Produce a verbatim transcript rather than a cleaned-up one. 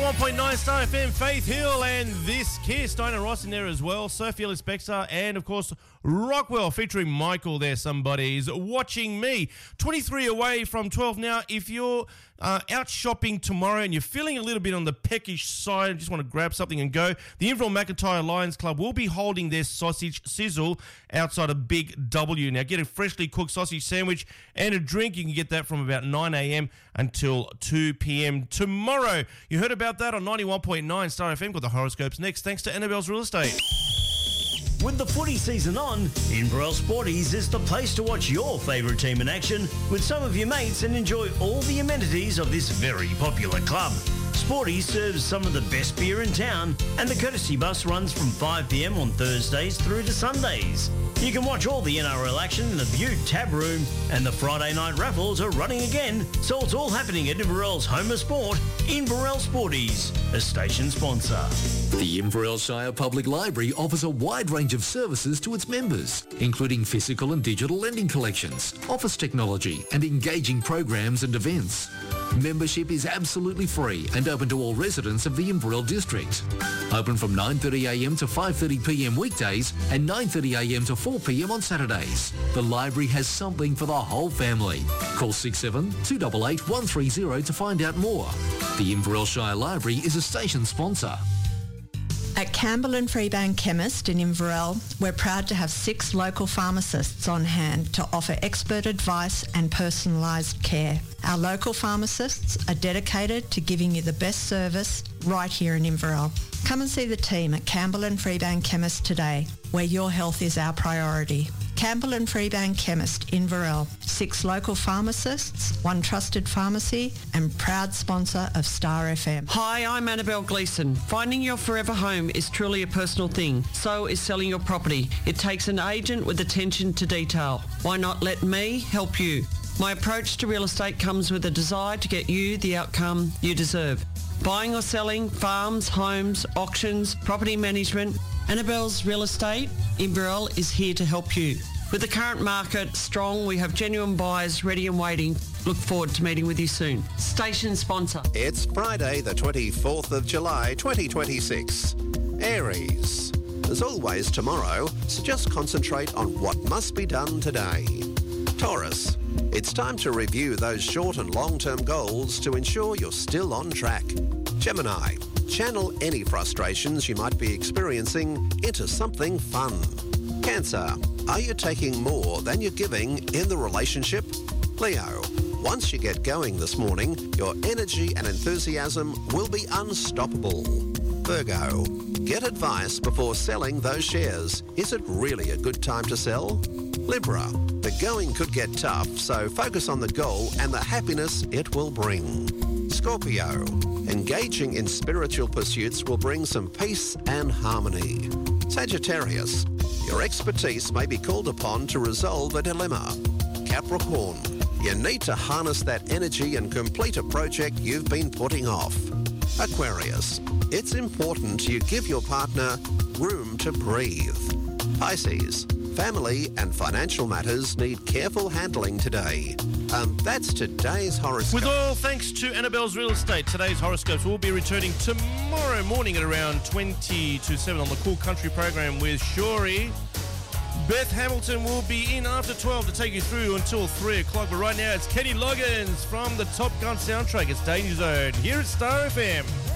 ninety-one point nine Star F M, Faith Hill, and this Kiss. Diana Ross in there as well. Sophie Ellis Bexar, and of course, Rockwell featuring Michael there. Somebody's watching me. twenty-three away from twelve now. If you're uh, out shopping tomorrow and you're feeling a little bit on the peckish side, just want to grab something and go, the Inverell McIntyre Lions Club will be holding their sausage sizzle outside of Big W. Now, get a freshly cooked sausage sandwich and a drink. You can get that from about nine a.m. until two p.m. tomorrow. You heard about that on ninety-one point nine Star F M. Got the horoscopes next, thanks to Annabelle's Real Estate. With the footy season on, Inverell Sporties is the place to watch your favourite team in action with some of your mates and enjoy all the amenities of this very popular club. Sporties serves some of the best beer in town, and the courtesy bus runs from five p.m. on Thursdays through to Sundays. You can watch all the N R L action in the View Tab Room, and the Friday night raffles are running again, so it's all happening at Inverell's home of sport, Inverell Sporties, a station sponsor. The Inverell Shire Public Library offers a wide range of services to its members, including physical and digital lending collections, office technology, and engaging programs and events. Membership is absolutely free and open to all residents of the Inverell district. Open from nine thirty a.m. to five thirty p.m. weekdays and nine thirty a.m. to four p.m. on Saturdays. The library has something for the whole family. Call six seven two eight eight one three zero to find out more. The Inverell Shire Library is a station sponsor. At Campbell and Freebank Chemist in Inverell, we're proud to have six local pharmacists on hand to offer expert advice and personalised care. Our local pharmacists are dedicated to giving you the best service right here in Inverell. Come and see the team at Campbell and Freebank Chemist today, where your health is our priority. Campbell and Freebank Chemist, Inverell. Six local pharmacists, one trusted pharmacy, and proud sponsor of Star F M. Hi, I'm Annabelle Gleeson. Finding your forever home is truly a personal thing. So is selling your property. It takes an agent with attention to detail. Why not let me help you? My approach to real estate comes with a desire to get you the outcome you deserve. Buying or selling, farms, homes, auctions, property management. Annabelle's Real Estate, Inverell, is here to help you. With the current market strong, we have genuine buyers ready and waiting. Look forward to meeting with you soon. Station sponsor. It's Friday the twenty-fourth of July twenty twenty-six. Aries. There's always tomorrow, so just concentrate on what must be done today. Taurus. It's time to review those short and long-term goals to ensure you're still on track. Gemini. Channel any frustrations you might be experiencing into something fun. Cancer. Are you taking more than you're giving in the relationship? Leo. Once you get going this morning, your energy and enthusiasm will be unstoppable. Virgo. Get advice before selling those shares. Is it really a good time to sell? Libra. The going could get tough, so focus on the goal and the happiness it will bring. Scorpio. Engaging in spiritual pursuits will bring some peace and harmony. Sagittarius. Your expertise may be called upon to resolve a dilemma. Capricorn. You need to harness that energy and complete a project you've been putting off. Aquarius. It's important you give your partner room to breathe. Pisces. Family and financial matters need careful handling today. Um, that's today's horoscope. With all thanks to Annabelle's Real Estate, today's horoscopes will be returning tomorrow morning at around twenty to seven on the Cool Country program with Shorey. Beth Hamilton will be in after twelve to take you through until three o'clock. But right now, it's Kenny Loggins from the Top Gun soundtrack. It's Danger Zone here at Star F M.